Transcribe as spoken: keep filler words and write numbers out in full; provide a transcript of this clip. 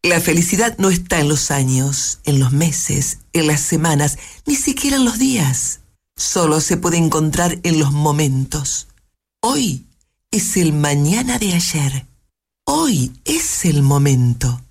La felicidad no está en los años, en los meses, en las semanas, ni siquiera en los días. Solo se puede encontrar en los momentos. Hoy es el mañana de ayer. Hoy es el momento.